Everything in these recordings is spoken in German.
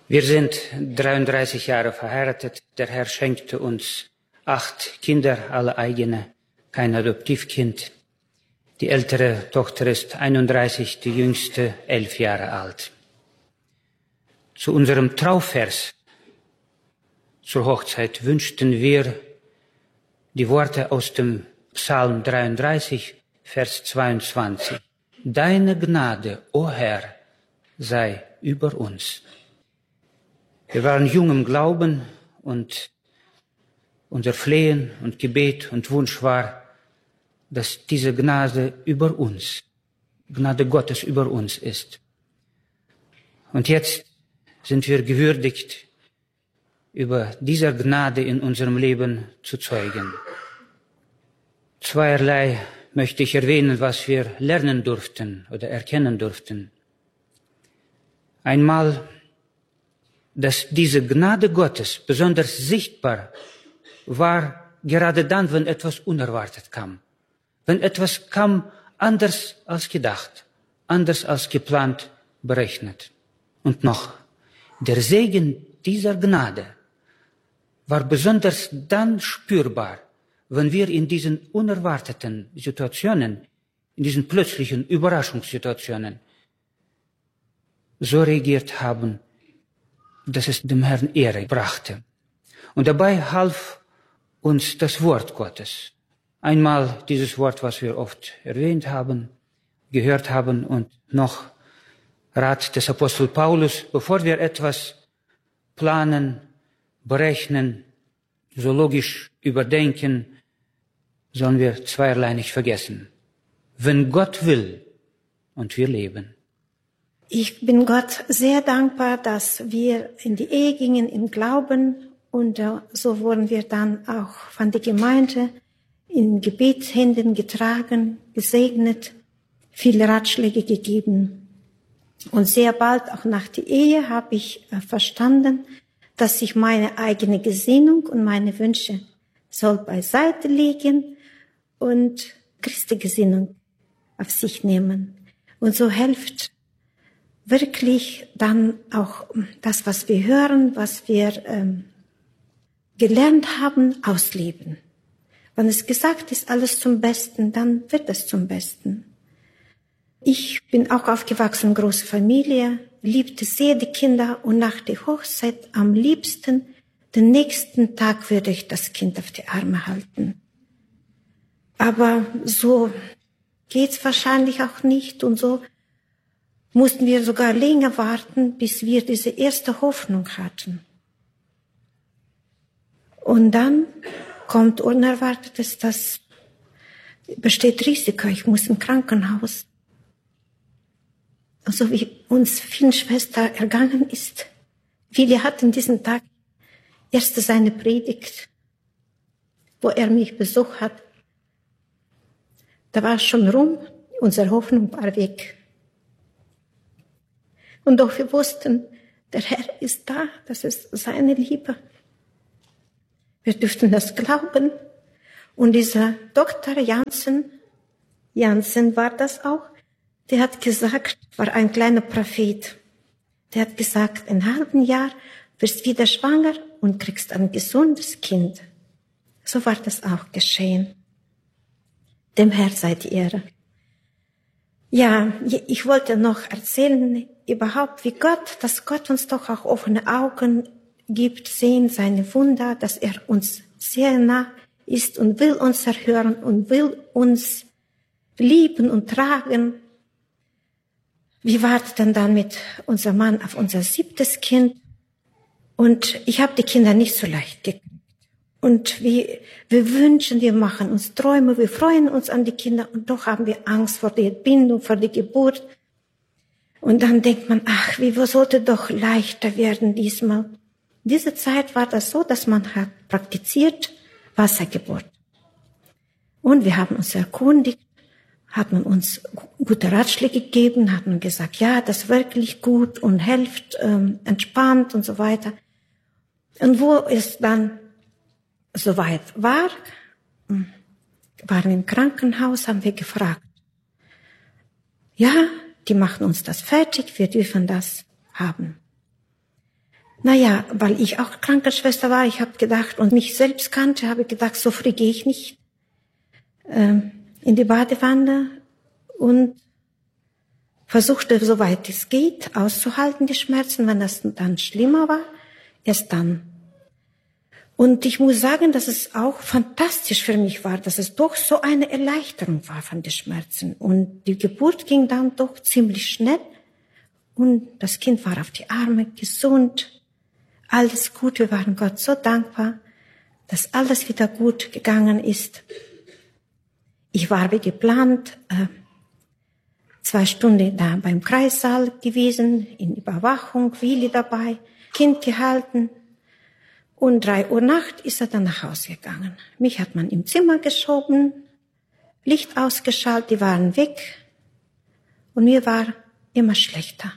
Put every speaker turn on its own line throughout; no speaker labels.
Wir sind 33 Jahre verheiratet. Der Herr schenkte uns 8 Kinder, alle eigene, kein Adoptivkind. Die ältere Tochter ist 31, die jüngste 11 Jahre alt. Zu unserem Trauvers zur Hochzeit wünschten wir die Worte aus dem Psalm 33, Vers 22. Deine Gnade, o Herr, sei über uns. Wir waren jung im Glauben und unser Flehen und Gebet und Wunsch war, dass diese Gnade über uns, Gnade Gottes über uns ist. Und jetzt sind wir gewürdigt, über dieser Gnade in unserem Leben zu zeugen. Zweierlei möchte ich erwähnen, was wir lernen durften oder erkennen durften. Einmal, dass diese Gnade Gottes besonders sichtbar war, gerade dann, wenn etwas unerwartet kam. Wenn etwas kam anders als gedacht, anders als geplant, berechnet. Und noch, der Segen dieser Gnade war besonders dann spürbar, wenn wir in diesen unerwarteten Situationen, in diesen plötzlichen Überraschungssituationen so reagiert haben, dass es dem Herrn Ehre brachte. Und dabei half uns das Wort Gottes. Einmal dieses Wort, was wir oft erwähnt haben, gehört haben, und noch Rat des Apostel Paulus: Bevor wir etwas planen, berechnen, so logisch überdenken, sollen wir zweierlei nicht vergessen. Wenn Gott will und wir leben.
Ich bin Gott sehr dankbar, dass wir in die Ehe gingen im Glauben, und so wurden wir dann auch von der Gemeinde in Gebetshänden getragen, gesegnet, viele Ratschläge gegeben. Und sehr bald, auch nach der Ehe, habe ich verstanden, dass ich meine eigene Gesinnung und meine Wünsche soll beiseite legen und Christi Gesinnung auf sich nehmen. Und so hilft wirklich dann auch das, was wir hören, was wir gelernt haben, ausleben. Wenn es gesagt ist, alles zum Besten, dann wird es zum Besten. Ich bin auch aufgewachsen in großer Familie, liebte sehr die Kinder, und nach der Hochzeit am liebsten, den nächsten Tag würde ich das Kind auf die Arme halten. Aber so geht's wahrscheinlich auch nicht, und so mussten wir sogar länger warten, bis wir diese erste Hoffnung hatten. Und dann kommt Unerwartetes, das besteht Risiko, ich muss im Krankenhaus. Und so wie uns vielen Schwestern ergangen ist, Willi hat in diesem Tag erst seine Predigt, wo er mich besucht hat. Da war es schon rum, unsere Hoffnung war weg. Und doch wir wussten, der Herr ist da, das ist seine Liebe. Wir dürften das glauben. Und dieser Dr. Jansen war das auch, der hat gesagt, war ein kleiner Prophet. Der hat gesagt, in einem halben Jahr wirst wieder schwanger und kriegst ein gesundes Kind. So war das auch geschehen. Dem Herrn sei die Ehre. Ja, ich wollte noch erzählen, überhaupt, dass Gott uns doch auch offene Augen gibt, sehen seine Wunder, dass er uns sehr nah ist und will uns erhören und will uns lieben und tragen. Wir warteten dann mit unserem Mann auf unser 7. Kind, und ich habe die Kinder nicht so leicht gekriegt. Und wir wünschen, wir machen uns Träume, wir freuen uns an die Kinder, und doch haben wir Angst vor der Entbindung, vor der Geburt. Und dann denkt man, wie sollte doch leichter werden diesmal. Diese Zeit war das so, dass man hat praktiziert Wassergeburt. Und wir haben uns erkundigt, hat man uns gute Ratschläge gegeben, hat man gesagt, ja, das ist wirklich gut und hilft, entspannt und so weiter. Und wo es dann soweit war, waren wir im Krankenhaus, haben wir gefragt. Ja, die machen uns das fertig, wir dürfen das haben. Naja, weil ich auch Krankenschwester war, ich habe gedacht und mich selbst kannte, habe ich gedacht, so früh gehe ich nicht in die Badewanne und versuchte, soweit es geht, auszuhalten, die Schmerzen. Wenn das dann schlimmer war, erst dann. Und ich muss sagen, dass es auch fantastisch für mich war, dass es doch so eine Erleichterung war von den Schmerzen. Und die Geburt ging dann doch ziemlich schnell. Und das Kind war auf die Arme, gesund, alles gut. Wir waren Gott so dankbar, dass alles wieder gut gegangen ist. Ich war wie geplant 2 Stunden da beim Kreissaal gewesen, in Überwachung, Willi dabei, Kind gehalten. Und 3 Uhr Nacht ist er dann nach Hause gegangen. Mich hat man im Zimmer geschoben, Licht ausgeschaltet, die waren weg. Und mir war immer schlechter.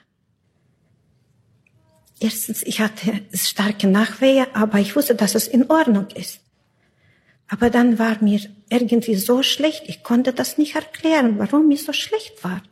Erstens, ich hatte starke Nachwehe, aber ich wusste, dass es in Ordnung ist. Aber dann war mir irgendwie so schlecht, ich konnte das nicht erklären, warum mir so schlecht war.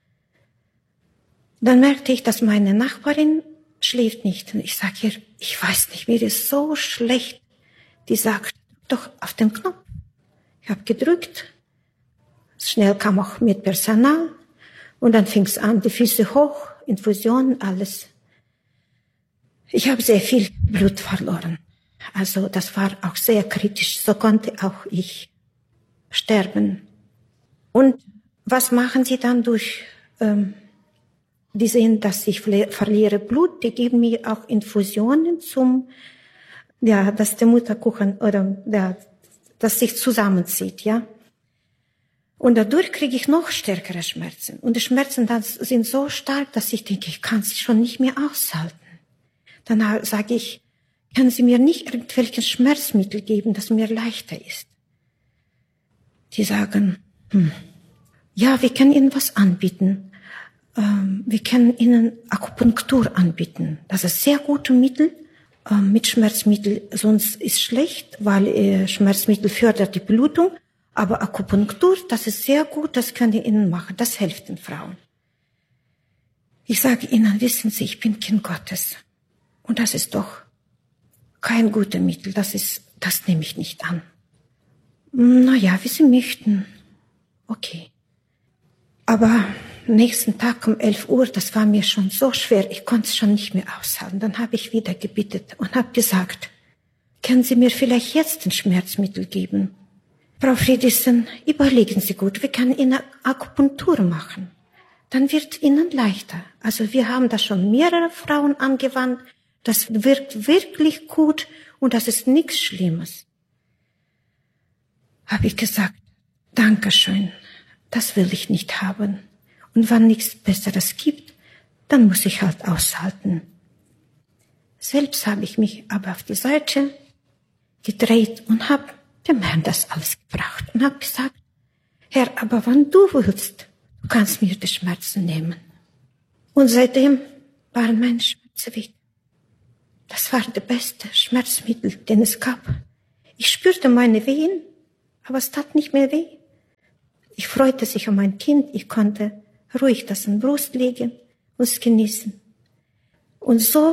Dann merkte ich, dass meine Nachbarin schläft nicht. Und ich sage ihr, ich weiß nicht, mir ist so schlecht. Die sagt, doch auf den Knopf. Ich habe gedrückt. Schnell kam auch mit Personal. Und dann fing es an, die Füße hoch, Infusionen, alles. Ich habe sehr viel Blut verloren. Also das war auch sehr kritisch. So konnte auch ich sterben. Und was machen sie dann durch... Die sehen, dass ich verliere Blut. Die geben mir auch Infusionen dass der Mutterkuchen dass sich zusammenzieht, ja. Und dadurch kriege ich noch stärkere Schmerzen. Und die Schmerzen dann sind so stark, dass ich denke, ich kann sie schon nicht mehr aushalten. Dann sage ich, können Sie mir nicht irgendwelche Schmerzmittel geben, dass mir leichter ist? Die sagen, ja, wir können Ihnen was anbieten. Wir können Ihnen Akupunktur anbieten. Das ist sehr gute Mittel. Mit Schmerzmittel, sonst ist schlecht, weil Schmerzmittel fördert die Blutung. Aber Akupunktur, das ist sehr gut, das können wir Ihnen machen. Das hilft den Frauen. Ich sage Ihnen, wissen Sie, ich bin Kind Gottes. Und das ist doch kein gutes Mittel. Das nehme ich nicht an. Naja, wie Sie möchten. Okay. Aber nächsten Tag um 11 Uhr, das war mir schon so schwer, ich konnte es schon nicht mehr aushalten. Dann habe ich wieder gebittet und habe gesagt, können Sie mir vielleicht jetzt ein Schmerzmittel geben? Frau Friedrichsen, überlegen Sie gut, wir können Ihnen Akupunktur machen. Dann wird Ihnen leichter. Also wir haben das schon mehrere Frauen angewandt. Das wirkt wirklich gut und das ist nichts Schlimmes. Habe ich gesagt, Dankeschön, das will ich nicht haben. Und wenn nichts Besseres gibt, dann muss ich halt aushalten. Selbst habe ich mich aber auf die Seite gedreht und habe dem Herrn das alles gebracht und habe gesagt, Herr, aber wenn du willst, du kannst mir die Schmerzen nehmen. Und seitdem waren meine Schmerzen weg. Das war der beste Schmerzmittel, den es gab. Ich spürte meine Wehen, aber es tat nicht mehr weh. Ich freute sich um mein Kind, ich konnte ruhig das in die Brust legen und es genießen. Und so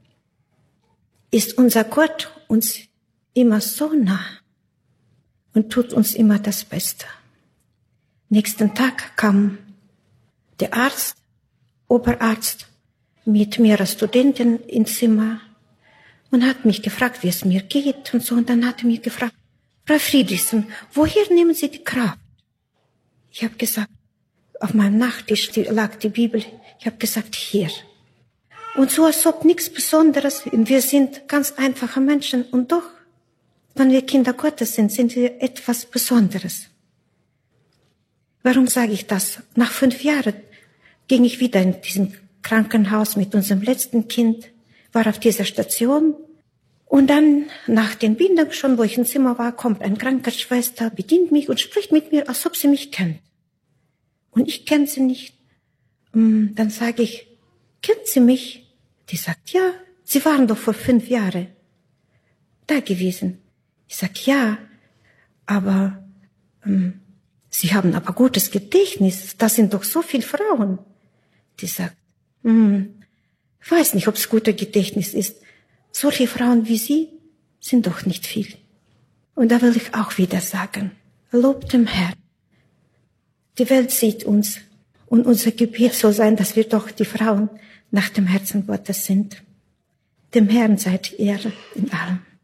ist unser Gott uns immer so nah und tut uns immer das Beste. Nächsten Tag kam der Arzt, Oberarzt, mit mehreren Studenten ins Zimmer und hat mich gefragt, wie es mir geht und so. Und dann hat er mich gefragt, Frau Friedrichsen, woher nehmen Sie die Kraft? Ich habe gesagt, auf meinem Nachttisch lag die Bibel. Ich habe gesagt, hier. Und so, als ob nichts Besonderes. Wir sind ganz einfache Menschen. Und doch, wenn wir Kinder Gottes sind, sind wir etwas Besonderes. Warum sage ich das? Nach 5 Jahren ging ich wieder in diesem Krankenhaus mit unserem letzten Kind, war auf dieser Station. Und dann, nach den Bindungen schon, wo ich im Zimmer war, kommt eine Krankenschwester, bedient mich und spricht mit mir, als ob sie mich kennt. Und ich kenne sie nicht. Dann sage ich, kennt sie mich? Die sagt, ja, Sie waren doch vor 5 Jahren da gewesen. Ich sage, ja, aber Sie haben aber gutes Gedächtnis. Das sind doch so viele Frauen. Die sagt, weiß weiß nicht, ob es gutes Gedächtnis ist. Solche Frauen wie Sie sind doch nicht viel. Und da will ich auch wieder sagen, lobt dem Herrn. Die Welt sieht uns und unser Gebet soll sein, dass wir doch die Frauen nach dem Herzen Gottes sind. Dem Herrn sei die Ehre in allem.